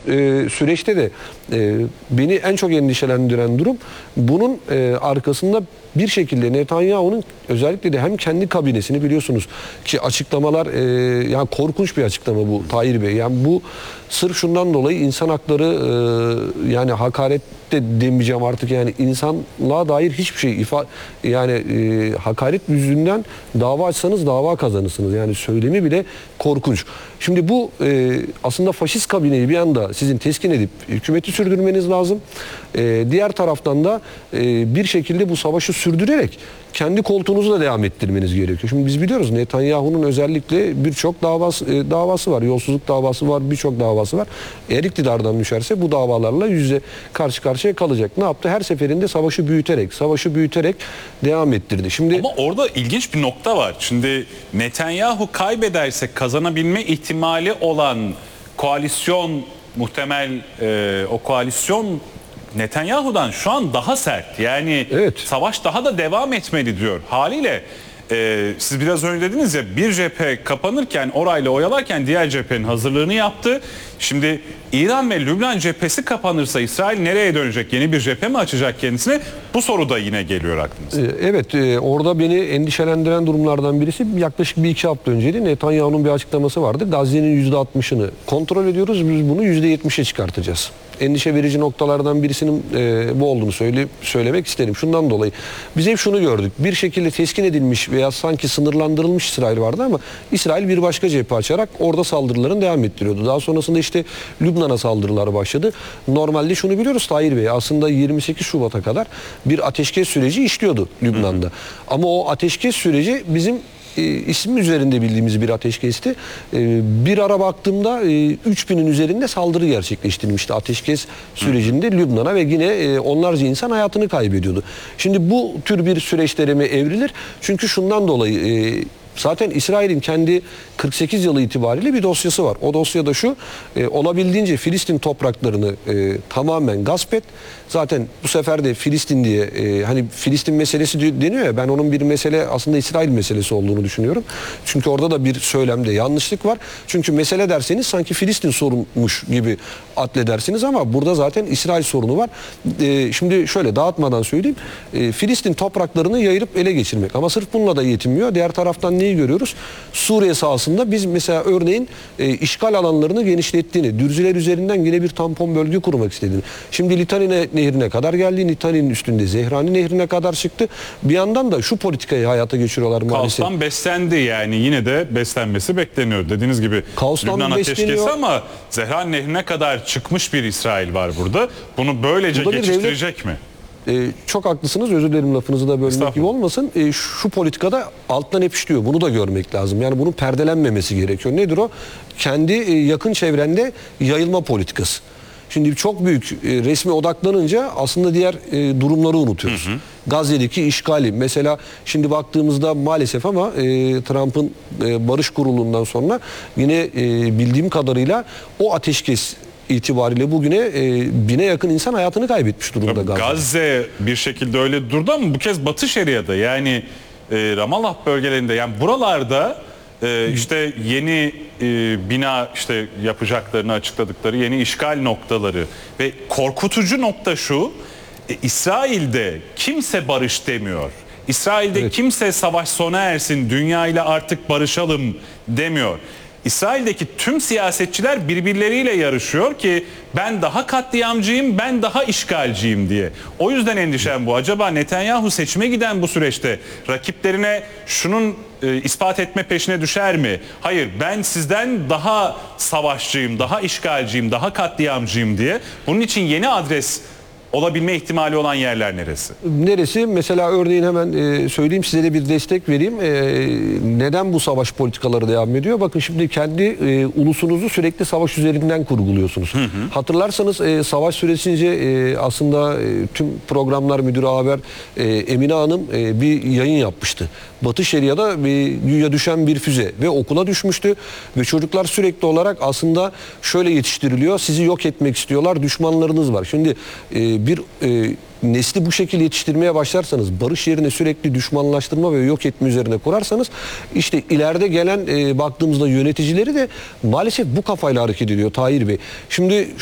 süreçte de beni en çok endişelendiren durum bunun arkasında bir şekilde Netanyahu'nun özellikle de hem kendi kabinesini biliyorsunuz ki açıklamalar yani korkunç bir açıklama bu Tahir Bey. Yani bu sırf şundan dolayı insan hakları yani hakaret de demeyeceğim artık yani insanlığa dair hiçbir şey yani hakaret yüzünden dava açsanız dava kazanırsınız. Yani söylemi bile korkunç. Şimdi bu aslında faşist kabineyi bir anda sizin teskin edip hükümeti sürdürmeniz lazım. Diğer taraftan da bir şekilde bu savaşı sürdürerek kendi koltuğunuzu da devam ettirmeniz gerekiyor. Şimdi biz biliyoruz Netanyahu'nun özellikle birçok davası var. Yolsuzluk davası var, birçok davası var. Eğer iktidardan düşerse bu davalarla yüzde karşı karşıya kalacak. Ne yaptı? Her seferinde savaşı büyüterek devam ettirdi. Şimdi ama orada ilginç bir nokta var. Şimdi Netanyahu kaybederse kazanabilme ihtimali olan koalisyon muhtemel o koalisyon Netanyahu'dan şu an daha sert. Yani evet. Savaş daha da devam etmeli diyor. Haliyle siz biraz önce dediniz ya bir cephe kapanırken orayla oyalarken diğer cephenin hazırlığını yaptı. Şimdi İran ve Lübnan cephesi kapanırsa İsrail nereye dönecek? Yeni bir cephe mi açacak kendisine? Bu soru da yine geliyor aklınıza. Evet, orada beni endişelendiren durumlardan birisi yaklaşık 1-2 hafta önceydi. Netanyahu'nun bir açıklaması vardı. Gazze'nin %60'ını kontrol ediyoruz. Biz bunu %70'e çıkartacağız. Endişe verici noktalardan birisinin bu olduğunu söylemek isterim. Şundan dolayı biz hep şunu gördük. Bir şekilde teskin edilmiş veya sanki sınırlandırılmış İsrail vardı ama İsrail bir başka cephe açarak orada saldırılarını devam ettiriyordu. Daha sonrasında işte Lübnan'a saldırılar başladı. Normalde şunu biliyoruz Tahir Bey, aslında 28 Şubat'a kadar bir ateşkes süreci işliyordu Lübnan'da. Ama o ateşkes süreci bizim ismi üzerinde bildiğimiz bir ateşkesti. Bir ara baktığımda 3000'in üzerinde saldırı gerçekleştirilmişti ateşkes sürecinde Lübnan'a ve yine onlarca insan hayatını kaybediyordu. Şimdi bu tür bir süreçlere mi evrilir? Çünkü şundan dolayı zaten İsrail'in kendi 48 yılı itibariyle bir dosyası var. O dosyada şu, olabildiğince Filistin topraklarını tamamen gasp et. Zaten bu sefer de Filistin diye hani Filistin meselesi deniyor ya, ben onun bir mesele aslında İsrail meselesi olduğunu düşünüyorum. Çünkü orada da bir söylemde yanlışlık var. Çünkü mesele derseniz sanki Filistin sorunmuş gibi addedersiniz ama burada zaten İsrail sorunu var. Şimdi şöyle dağıtmadan söyleyeyim. Filistin topraklarını yayılıp ele geçirmek. Ama sırf bununla da yetinmiyor. Diğer taraftan neyi görüyoruz? Suriye sahasında biz mesela örneğin işgal alanlarını genişlettiğini, Dürzüler üzerinden yine bir tampon bölge kurmak istediğini. Şimdi Litani Nehri'ne kadar geldi. Litani'nin üstünde Zehrani Nehri'ne kadar çıktı. Bir yandan da şu politikayı hayata geçiriyorlar maalesef. Kaostan beslendi yani, yine de beslenmesi bekleniyor. Dediğiniz gibi Lübnan ateşkesi ama Zehrani Nehri'ne kadar çıkmış bir İsrail var burada. Bunu böylece geçiştirecek mi? Çok haklısınız. Özür dilerim lafınızı da bölmek gibi olmasın. Şu politikada alttan hep işliyor. Bunu da görmek lazım. Yani bunun perdelenmemesi gerekiyor. Nedir o? Kendi yakın çevrende yayılma politikası. Şimdi çok büyük resme odaklanınca aslında diğer durumları unutuyoruz. Gazze'deki işgali mesela şimdi baktığımızda maalesef ama Trump'ın barış kurulundan sonra yine bildiğim kadarıyla o ateşkes itibariyle bugüne 1000'e yakın insan hayatını kaybetmiş durumda Gazze. Gazze bir şekilde öyle durdu ama bu kez Batı Şeria'da yani Ramallah bölgelerinde, yani buralarda işte yeni bina işte yapacaklarını açıkladıkları yeni işgal noktaları ve korkutucu nokta şu: İsrail'de kimse barış demiyor. İsrail'de kimse savaş sona ersin, dünya ile artık barışalım demiyor. İsrail'deki tüm siyasetçiler birbirleriyle yarışıyor ki ben daha katliamcıyım, ben daha işgalciyim diye. O yüzden endişem bu. Acaba Netanyahu seçime giden bu süreçte rakiplerine şunun ispat etme peşine düşer mi? Hayır, ben sizden daha savaşçıyım, daha işgalciyim, daha katliamcıyım diye. Bunun için yeni adres olabilme ihtimali olan yerler neresi? Neresi? Mesela örneğin hemen söyleyeyim, size de bir destek vereyim. Neden bu savaş politikaları devam ediyor? Bakın şimdi kendi ulusunuzu sürekli savaş üzerinden kurguluyorsunuz. Hatırlarsanız savaş süresince aslında tüm programlar müdürü haber Emine Hanım bir yayın yapmıştı. Batı Şeria'da güya düşen bir füze ve okula düşmüştü ve çocuklar sürekli olarak aslında şöyle yetiştiriliyor: sizi yok etmek istiyorlar, düşmanlarınız var. Şimdi bir nesli bu şekilde yetiştirmeye başlarsanız, barış yerine sürekli düşmanlaştırma ve yok etme üzerine kurarsanız, işte ileride gelen baktığımızda yöneticileri de maalesef bu kafayla hareket ediyor Tahir Bey. Şimdi